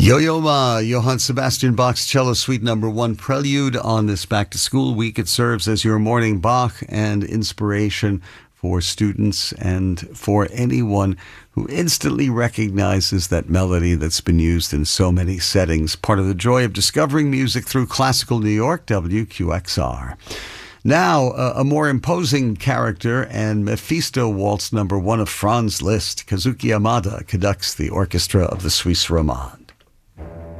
Yo-Yo Ma, Johann Sebastian Bach's Cello Suite Number 1 Prelude on this back-to-school week. It serves as your morning Bach and inspiration for students and for anyone who instantly recognizes that melody that's been used in so many settings. Part of the joy of discovering music through Classical New York, WQXR. Now, a more imposing character and Mephisto Waltz Number 1 of Franz Liszt. Kazuki Yamada conducts the orchestra of the Suisse Romande.